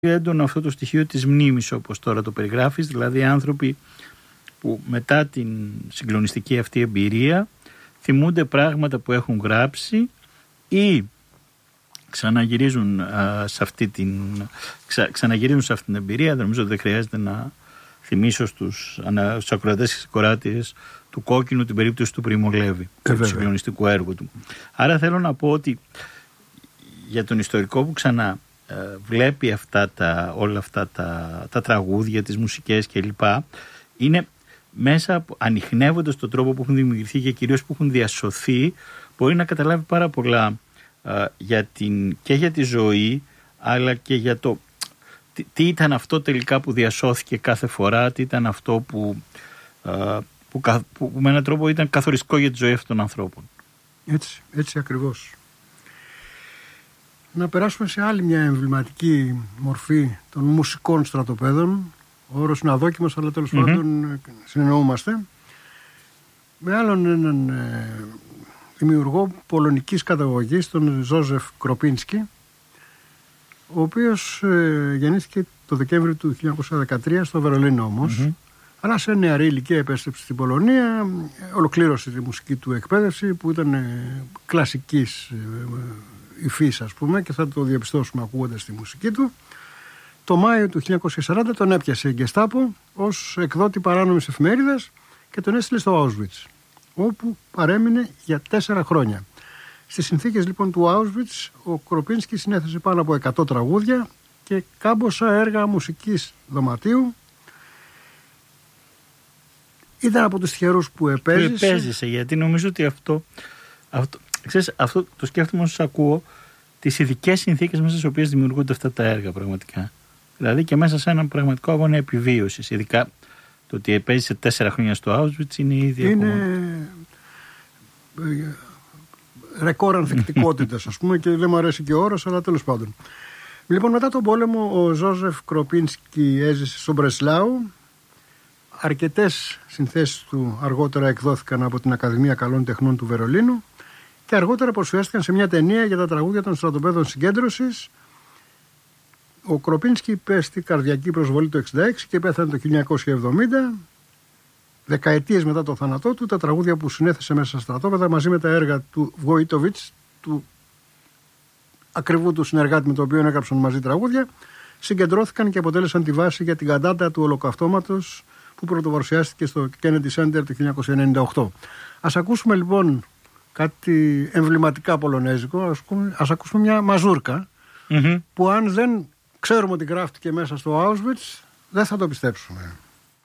έντονο αυτό το στοιχείο της μνήμης, όπως τώρα το περιγράφεις, δηλαδή άνθρωποι που μετά την συγκλονιστική αυτή εμπειρία θυμούνται πράγματα που έχουν γράψει ή ξαναγυρίζουν σε αυτή την εμπειρία. Νομίζω ότι δεν χρειάζεται να θυμίσω στους ακροατές και κοράτιες του Κόκκινου την περίπτωση του Πρίμο Λέβη, του συγκλονιστικού έργου του. Άρα θέλω να πω ότι για τον ιστορικό που βλέπει όλα αυτά τα τραγούδια, τις μουσικές κλπ, είναι μέσα, ανιχνεύοντας τον τρόπο που έχουν δημιουργηθεί και κυρίως που έχουν διασωθεί, μπορεί να καταλάβει πάρα πολλά και για τη ζωή, αλλά και για το τι ήταν αυτό τελικά που διασώθηκε κάθε φορά, τι ήταν αυτό που με έναν τρόπο ήταν καθοριστικό για τη ζωή αυτών των ανθρώπων. Έτσι ακριβώς. Να περάσουμε σε άλλη μια εμβληματική μορφή των μουσικών στρατοπέδων. Ο όρος είναι αδόκιμος, αλλά τέλος πάντων συνεννοούμαστε. Με άλλον έναν δημιουργό πολωνικής καταγωγής, τον Ζόζεφ Κροπίνσκι, ο οποίος γεννήθηκε το Δεκέμβριο του 1913 στο Βερολίνο όμως, αλλά σε νεαρή ηλικία επέστρεψε στην Πολωνία, ολοκλήρωσε τη μουσική του εκπαίδευση που ήταν κλασικής υφής, ας πούμε, και θα το διαπιστώσουμε ακούγοντας τη μουσική του. Το Μάιο του 1940 τον έπιασε η Γκεστάπο ως εκδότη παράνομης εφημερίδας και τον έστειλε στο Auschwitz, όπου παρέμεινε για 4 χρόνια. Στις συνθήκες λοιπόν του Auschwitz, ο Κροπίνσκι συνέθεσε πάνω από 100 τραγούδια και κάμποσα έργα μουσικής δωματίου. Ήταν από τους τυχερούς που επέζησε. Γιατί νομίζω ότι αυτό το σκέφτομαι όσο ακούω, τις ειδικές συνθήκες μέσα στις οποίες δημιουργούνται αυτά τα έργα πραγματικά. Δηλαδή και μέσα σε έναν πραγματικό αγώνα επιβίωσης. Ειδικά το ότι επέζησε 4 χρόνια στο Auschwitz είναι ήδη ρεκόρ ανθεκτικότητας, ας πούμε, και δεν μου αρέσει και ο όρος, αλλά τέλος πάντων. Λοιπόν, μετά τον πόλεμο ο Ζόζεφ Κροπίνσκι έζησε στο Μπρεσλάου. Αρκετές συνθέσεις του αργότερα εκδόθηκαν από την Ακαδημία Καλών Τεχνών του Βερολίνου και αργότερα προσφέρθηκαν σε μια ταινία για τα τραγούδια των στρατοπέδων συγκέντρωσης. Ο Κροπίνσκι πέστη καρδιακή προσβολή το 1966 και πέθανε το 1970. Δεκαετίες μετά το θάνατό του, τα τραγούδια που συνέθεσε μέσα στα στρατόπεδα μαζί με τα έργα του Βοϊτοβίτς, του ακριβού του συνεργάτη με το οποίο έγραψαν μαζί τραγούδια, συγκεντρώθηκαν και αποτέλεσαν τη βάση για την καντάτα του Ολοκαυτώματος που πρωτοπαρουσιάστηκε στο Kennedy Center το 1998. Ας ακούσουμε λοιπόν κάτι εμβληματικά πολωνέζικο, ας ακούσουμε μια μαζούρκα που αν δεν ξέρουμε ότι γράφτηκε μέσα στο Auschwitz δεν θα το πιστέψουμε.